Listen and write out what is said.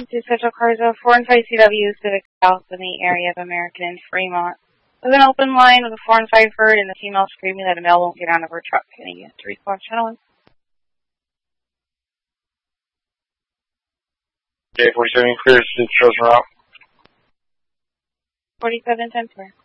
To Central Cars of 4 and 5 CW Civic South in the area of American and Fremont. With an open line with a 4 and 5 herd and the female screaming that a male won't get out of her truck. Any unit to respond, channel 1. Okay, 47 clear, 6 shows route. 47 10 clear.